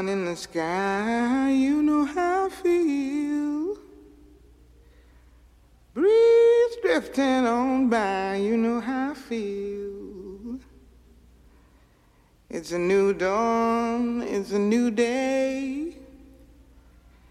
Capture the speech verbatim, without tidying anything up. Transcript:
sun in the sky, you know how I feel. Breeze drifting on by, you know how I feel. It's a new dawn, it's a new day.